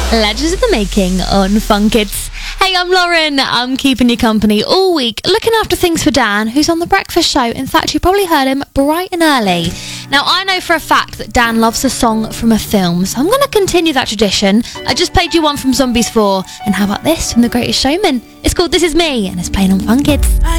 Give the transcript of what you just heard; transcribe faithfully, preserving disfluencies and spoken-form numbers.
Legends of the Making on Fun Kids. Hey, I'm Lauren. I'm keeping you company all week, looking after things for Dan, who's on The Breakfast Show. In fact, you probably heard him bright and early. Now, I know for a fact that Dan loves a song from a film, so I'm going to continue that tradition. I just played you one from Zombies four, and how about this from The Greatest Showman? It's called This Is Me, and it's playing on Fun Kids.